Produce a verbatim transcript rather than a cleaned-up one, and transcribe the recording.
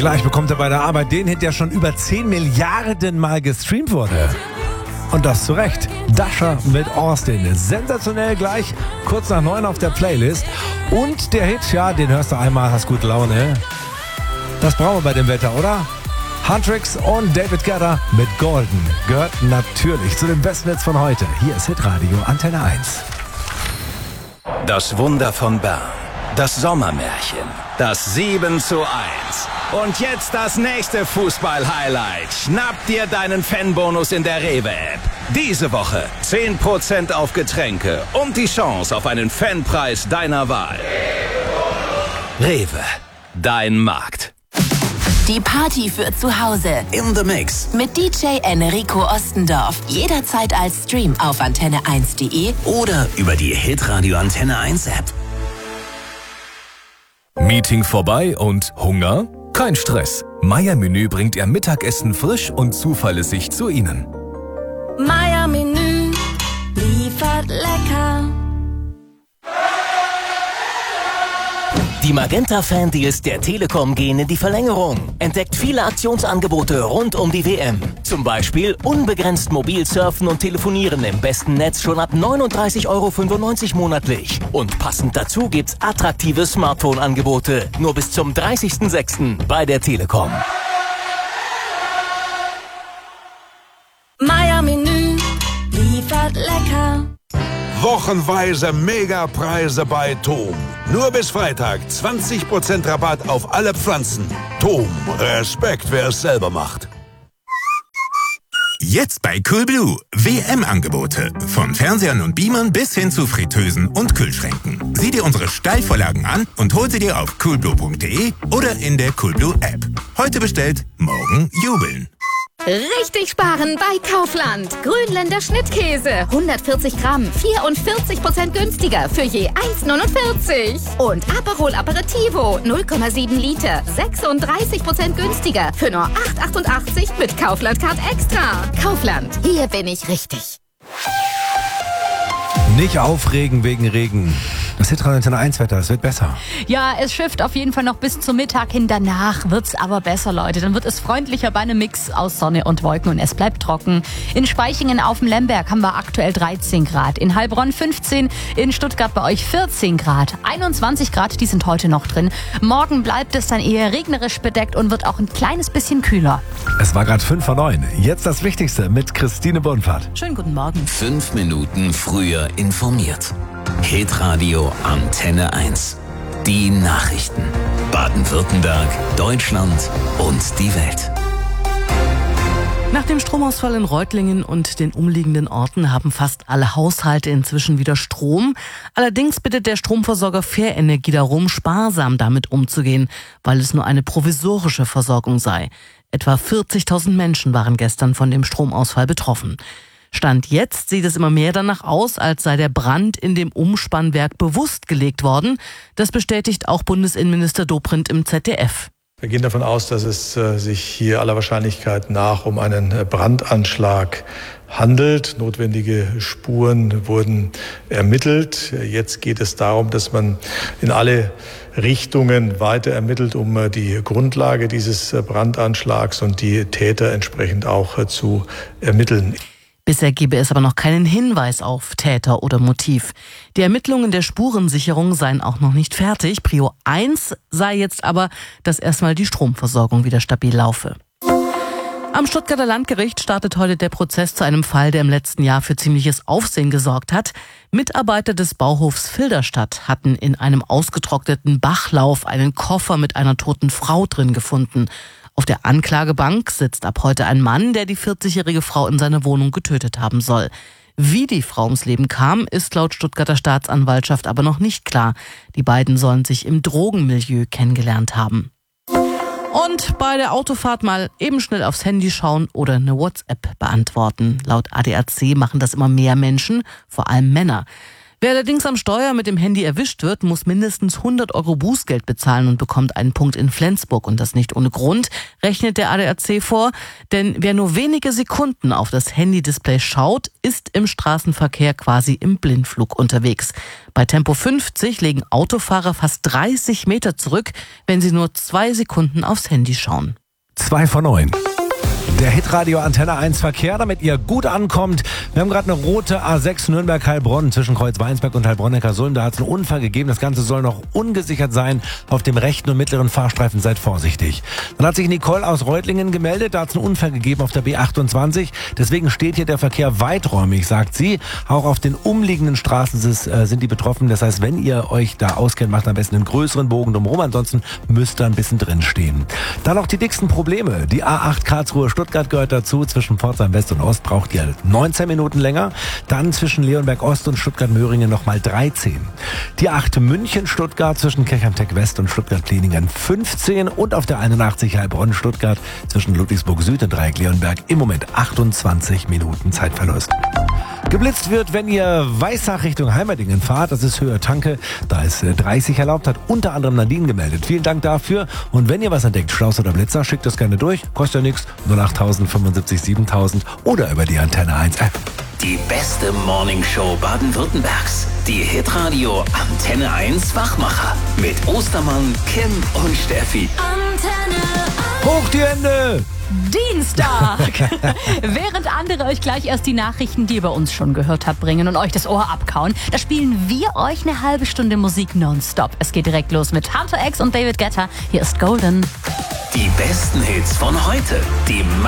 Gleich bekommt er bei der Arbeit den Hit, der schon über zehn Milliarden Mal gestreamt wurde. Und das zu Recht. Dasher mit Austin. Sensationell gleich, kurz nach neun auf der Playlist. Und der Hit, ja, den hörst du einmal, hast gute Laune. Das brauchen wir bei dem Wetter, oder? Huntrix und David Guetta mit Golden gehört natürlich zu den besten Hits von heute. Hier ist Hitradio Antenne eins. Das Wunder von Bern. Das Sommermärchen. Das sieben zu eins. Und jetzt das nächste Fußball-Highlight. Schnapp dir deinen Fanbonus in der Rewe-App. Diese Woche zehn Prozent auf Getränke und die Chance auf einen Fanpreis deiner Wahl. Rewe, dein Markt. Die Party für zu Hause. In the Mix. Mit D J Enrico Ostendorf. Jederzeit als Stream auf antenne eins punkt de oder über die Hitradio Antenne eins App. Meeting vorbei und Hunger? Kein Stress. Meier Menü bringt Ihr Mittagessen frisch und zuverlässig zu Ihnen. Meier Menü liefert lecker. Die Magenta-Fan-Deals der Telekom gehen in die Verlängerung. Entdeckt viele Aktionsangebote rund um die W M. Zum Beispiel unbegrenzt mobil surfen und telefonieren im besten Netz schon ab neununddreißig Euro fünfundneunzig monatlich. Und passend dazu gibt's attraktive Smartphone-Angebote. Nur bis zum dreißigsten sechsten bei der Telekom. Meier Menü liefert lecker. Wochenweise Megapreise bei Tom. Nur bis Freitag zwanzig Prozent Rabatt auf alle Pflanzen. Tom, Respekt, wer es selber macht. Jetzt bei Coolblue. W M-Angebote. Von Fernsehern und Beamern bis hin zu Fritteusen und Kühlschränken. Sieh dir unsere Steilvorlagen an und hol sie dir auf coolblue punkt de oder in der Coolblue-App. Heute bestellt, morgen jubeln. Richtig sparen bei Kaufland. Grünländer Schnittkäse. hundertvierzig Gramm. vierundvierzig Prozent günstiger für je eins neunundvierzig. Und Aperol Aperitivo. null Komma sieben Liter. sechsunddreißig Prozent günstiger für nur acht achtundachtzig mit Kaufland Card Extra. Kaufland. Hier bin ich richtig. Nicht aufregen wegen Regen. Das Hitradio Antenne eins Wetter, es wird besser. Ja, es schifft auf jeden Fall noch bis zum Mittag hin. Danach wird's aber besser, Leute. Dann wird es freundlicher bei einem Mix aus Sonne und Wolken und es bleibt trocken. In Spaichingen auf dem Lemberg haben wir aktuell dreizehn Grad. In Heilbronn fünfzehn, in Stuttgart bei euch vierzehn Grad. einundzwanzig Grad, die sind heute noch drin. Morgen bleibt es dann eher regnerisch bedeckt und wird auch ein kleines bisschen kühler. Es war gerade fünf vor neun. Jetzt das Wichtigste mit Christine Bonfart. Schönen guten Morgen. Fünf Minuten früher informiert. Hitradio Antenne eins. Die Nachrichten. Baden-Württemberg, Deutschland und die Welt. Nach dem Stromausfall in Reutlingen und den umliegenden Orten haben fast alle Haushalte inzwischen wieder Strom. Allerdings bittet der Stromversorger Fair Energie darum, sparsam damit umzugehen, weil es nur eine provisorische Versorgung sei. Etwa vierzigtausend Menschen waren gestern von dem Stromausfall betroffen. Stand jetzt sieht es immer mehr danach aus, als sei der Brand in dem Umspannwerk bewusst gelegt worden. Das bestätigt auch Bundesinnenminister Dobrindt im Z D F. Wir gehen davon aus, dass es äh, sich hier aller Wahrscheinlichkeit nach um einen Brandanschlag handelt. Notwendige Spuren wurden ermittelt. Jetzt geht es darum, dass man in alle Richtungen weiter ermittelt, um die Grundlage dieses Brandanschlags und die Täter entsprechend auch äh, zu ermitteln. Bisher gebe es aber noch keinen Hinweis auf Täter oder Motiv. Die Ermittlungen der Spurensicherung seien auch noch nicht fertig. Prio eins sei jetzt aber, dass erstmal die Stromversorgung wieder stabil laufe. Am Stuttgarter Landgericht startet heute der Prozess zu einem Fall, der im letzten Jahr für ziemliches Aufsehen gesorgt hat. Mitarbeiter des Bauhofs Filderstadt hatten in einem ausgetrockneten Bachlauf einen Koffer mit einer toten Frau drin gefunden. Auf der Anklagebank sitzt ab heute ein Mann, der die vierzigjährige Frau in seiner Wohnung getötet haben soll. Wie die Frau ums Leben kam, ist laut Stuttgarter Staatsanwaltschaft aber noch nicht klar. Die beiden sollen sich im Drogenmilieu kennengelernt haben. Und bei der Autofahrt mal eben schnell aufs Handy schauen oder eine WhatsApp beantworten. Laut A D A C machen das immer mehr Menschen, vor allem Männer. Wer allerdings am Steuer mit dem Handy erwischt wird, muss mindestens hundert Euro Bußgeld bezahlen und bekommt einen Punkt in Flensburg. Und das nicht ohne Grund, rechnet der A D A C vor. Denn wer nur wenige Sekunden auf das Handy-Display schaut, ist im Straßenverkehr quasi im Blindflug unterwegs. Bei Tempo fünfzig legen Autofahrer fast dreißig Meter zurück, wenn sie nur zwei Sekunden aufs Handy schauen. Zwei von neun. Der Hitradio Antenne eins Verkehr, damit ihr gut ankommt. Wir haben gerade eine rote A sechs Nürnberg-Heilbronn zwischen Kreuz-Weinsberg und Heilbronn-Neckarsulm. Da hat es einen Unfall gegeben. Das Ganze soll noch ungesichert sein auf dem rechten und mittleren Fahrstreifen. Seid vorsichtig. Dann hat sich Nicole aus Reutlingen gemeldet. Da hat es einen Unfall gegeben auf der B achtundzwanzig. Deswegen steht hier der Verkehr weiträumig, sagt sie. Auch auf den umliegenden Straßen sind die betroffen. Das heißt, wenn ihr euch da auskennt, macht am besten einen größeren Bogen drumherum. Ansonsten müsst ihr ein bisschen drin stehen. Dann noch die dicksten Probleme. Die A acht Karlsruhe-Stuttgart gehört dazu. Zwischen Pforzheim West und Ost braucht ihr neunzehn Minuten länger. Dann zwischen Leonberg Ost und Stuttgart-Möhringen nochmal dreizehn. Die acht München-Stuttgart zwischen Kirchheim-Tech West und Stuttgart-Kliningen fünfzehn. Und auf der einundachtzig Heilbronn-Stuttgart zwischen Ludwigsburg Süd und Dreieck-Leonberg im Moment achtundzwanzig Minuten Zeitverlust. Geblitzt wird, wenn ihr Weissach Richtung Heimerlingen fahrt. Das ist Höhe Tanke. Da ist dreißig erlaubt, hat unter anderem Nadine gemeldet. Vielen Dank dafür. Und wenn ihr was entdeckt, Staus oder Blitzer, schickt das gerne durch. Kostet ja nichts. null acht fünfundsiebzig siebentausend oder über die Antenne eins App. Die beste Morningshow Baden-Württembergs. Die Hitradio Antenne eins Wachmacher. Mit Ostermann, Kim und Steffi. Antenne eins. Hoch die Hände! Dienstag! Während andere euch gleich erst die Nachrichten, die ihr bei uns schon gehört habt, bringen und euch das Ohr abkauen, da spielen wir euch eine halbe Stunde Musik nonstop. Es geht direkt los mit Hunter X und David Guetta. Hier ist Golden. Die besten Hits von heute. Die